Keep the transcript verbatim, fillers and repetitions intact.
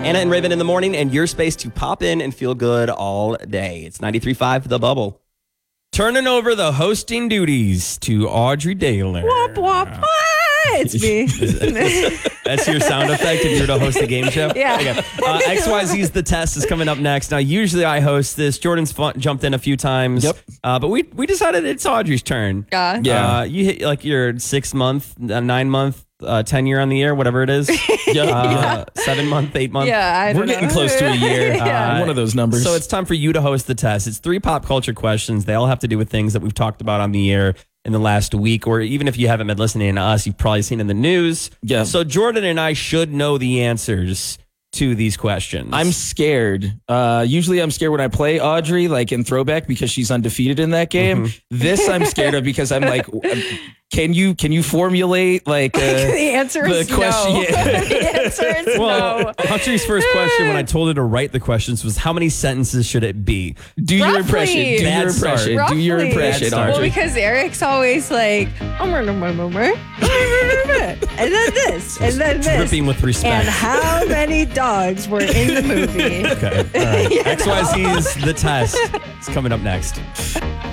Anna and Raven in the morning, and your space to pop in and feel good all day. It's ninety-three point five The Bubble. Turning over the hosting duties to Audrey Daler. Wop, wop, wop. It's me. That's your sound effect if you were to host a game show? Yeah. Okay. Uh, X Y Z's The Test is coming up next. Now, usually I host this. Jordan's fun, jumped in a few times. Yep. Uh, but we we decided it's Audrey's turn. Yeah. Yeah. Uh, you hit like your six month, uh, nine month, uh, ten year on the air, whatever it is. Yeah. Uh, seven month, eight month. Yeah, I We're don't getting know. close to a year. Yeah. Uh, one of those numbers. So it's time for you to host the test. It's three pop culture questions. They all have to do with things that we've talked about on the air in the last week, or even if you haven't been listening to us, you've probably seen in the news. Yeah. So Jordan and I should know the answers to these questions. I'm scared. Uh, usually I'm scared when I play Audrey, like in Throwback, because she's undefeated in that game. Mm-hmm. This I'm scared of because I'm like, can you can you formulate like uh, The answer the is question? no. Yeah. The answer is well, no. Audrey's first question when I told her to write the questions was, how many sentences should it be? Do your Roughly. impression. Do Bad your start. impression. Do your Roughly. impression, Bad start. Well, Audrey. because Eric's always like, and then this, and then this. Dripping with respect. And how many dogs were in the movie? Okay. All right. X Y Z's The Test is coming up next.